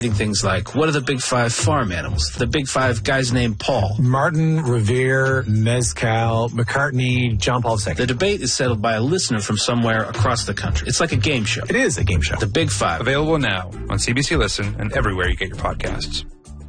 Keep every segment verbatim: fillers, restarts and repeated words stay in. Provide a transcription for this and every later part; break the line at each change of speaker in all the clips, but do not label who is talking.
Things like, what are the big five farm animals? The big five guys named Paul.
Martin, Revere, Mezcal, McCartney, John Paul the Second.
The debate is settled by a listener from somewhere across the country. It's like a game show.
It is a game show.
The Big Five.
Available now on C B C Listen and everywhere you get your podcasts.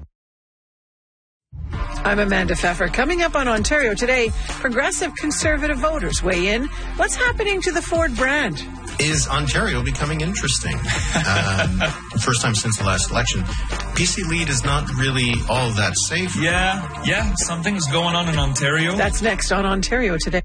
I'm Amanda Pfeffer. Coming up on Ontario Today, progressive conservative voters weigh in. What's happening to the Ford brand?
Is Ontario becoming interesting? Um, first time since the last election. P C lead is not really all that safe.
Yeah, yeah, something's going on in Ontario.
That's next on Ontario Today.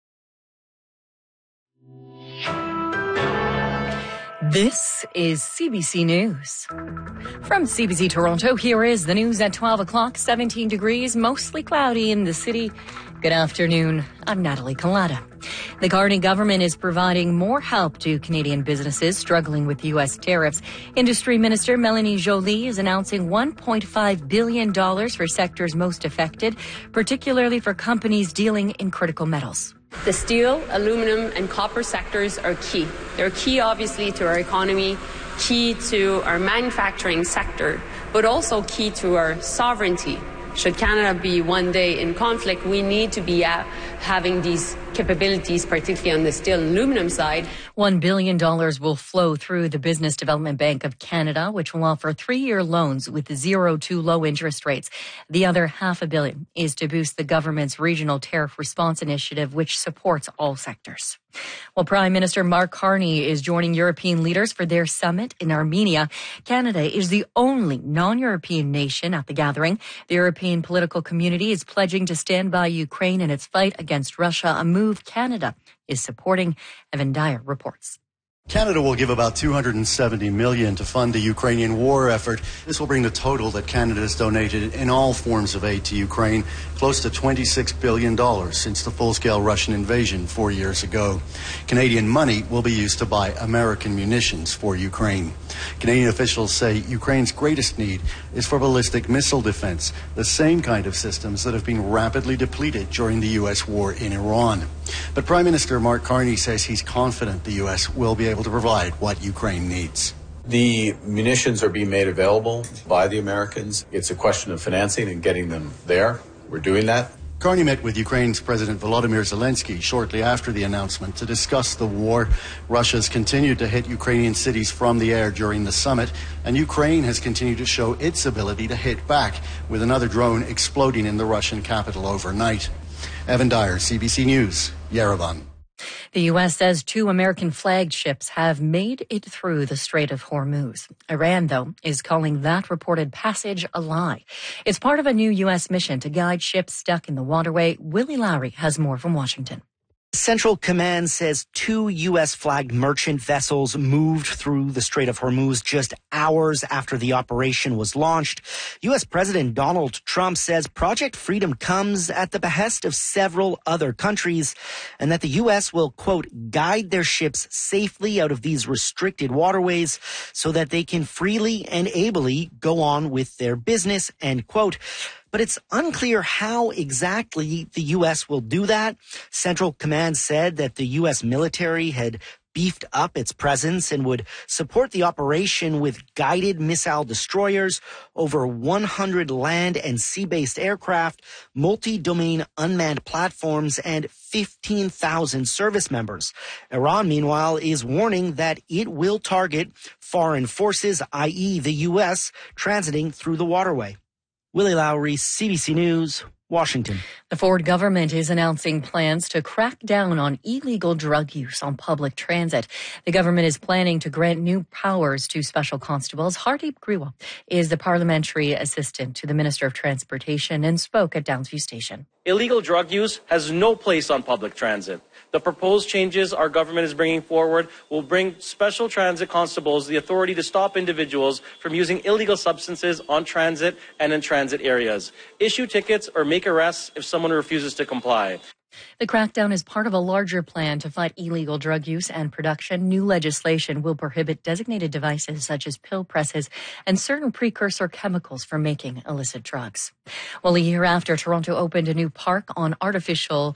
This is C B C News. From C B C Toronto, here is the news at twelve o'clock, seventeen degrees, mostly cloudy in the city. Good afternoon. I'm Natalie Collada. The Carney government is providing more help to Canadian businesses struggling with U S tariffs. Industry Minister Melanie Joly is announcing one point five billion dollars for sectors most affected, particularly for companies dealing in critical metals.
The steel, aluminum, and copper sectors are key. They're key, obviously, to our economy, key to our manufacturing sector, but also key to our sovereignty. Should Canada be one day in conflict, we need to be uh, having these capabilities, particularly on the steel and aluminum side.
One billion dollars will flow through the Business Development Bank of Canada, which will offer three-year loans with zero to low interest rates. The other half a billion is to boost the government's Regional Tariff Response Initiative, which supports all sectors. Well, Prime Minister Mark Carney is joining European leaders for their summit in Armenia. Canada is the only non-European nation at the gathering. The European political community is pledging to stand by Ukraine in its fight against Russia, a move Canada is supporting. Evan Dyer reports.
Canada will give about two hundred seventy million dollars to fund the Ukrainian war effort. This will bring the total that Canada has donated in all forms of aid to Ukraine close to twenty-six billion dollars since the full-scale Russian invasion four years ago. Canadian money will be used to buy American munitions for Ukraine. Canadian officials say Ukraine's greatest need is for ballistic missile defense, the same kind of systems that have been rapidly depleted during the U S war in Iran. But Prime Minister Mark Carney says he's confident the U S will be able to provide what Ukraine needs.
The munitions are being made available by the Americans. It's a question of financing and getting them there. We're doing that.
Carney met with Ukraine's President Volodymyr Zelensky shortly after the announcement to discuss the war. Russia's continued to hit Ukrainian cities from the air during the summit, and Ukraine has continued to show its ability to hit back, with another drone exploding in the Russian capital overnight. Evan Dyer, C B C News, Yerevan.
The U S says two American flagged ships have made it through the Strait of Hormuz. Iran, though, is calling that reported passage a lie. It's part of a new U S mission to guide ships stuck in the waterway. Willie Lowry has more from Washington.
Central Command says two U S-flagged merchant vessels moved through the Strait of Hormuz just hours after the operation was launched. U S President Donald Trump says Project Freedom comes at the behest of several other countries and that the U S will, quote, guide their ships safely out of these restricted waterways so that they can freely and ably go on with their business, end quote. But it's unclear how exactly the U S will do that. Central Command said that the U S military had beefed up its presence and would support the operation with guided missile destroyers, over one hundred land and sea-based aircraft, multi-domain unmanned platforms, and fifteen thousand service members. Iran, meanwhile, is warning that it will target foreign forces, that is the U S, transiting through the waterway. Willie Lowry, C B C News, Washington.
The Ford government is announcing plans to crack down on illegal drug use on public transit. The government is planning to grant new powers to special constables. Hardeep Grewal is the parliamentary assistant to the Minister of Transportation and spoke at Downsview Station.
Illegal drug use has no place on public transit. The proposed changes our government is bringing forward will bring special transit constables the authority to stop individuals from using illegal substances on transit and in transit areas, issue tickets, or make arrests if someone refuses to comply.
The crackdown is part of a larger plan to fight illegal drug use and production. New legislation will prohibit designated devices such as pill presses and certain precursor chemicals from making illicit drugs. Well, a year after Toronto opened a new park on artificial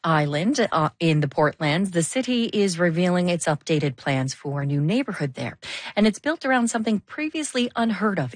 Island uh, in the Portlands, the city is revealing its updated plans for a new neighborhood there. And it's built around something previously unheard of